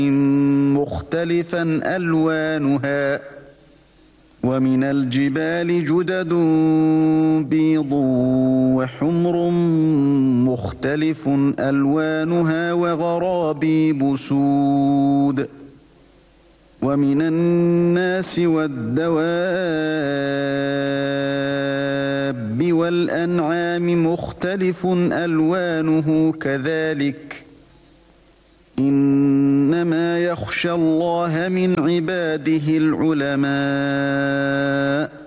مختلفا ألوانها ومن الجبال جدد بيض وحمر مختلف ألوانها وغرابيب سود ومن الناس والدواب والأنعام مختلف ألوانه كذلك إنما يخشى الله من عباده العلماء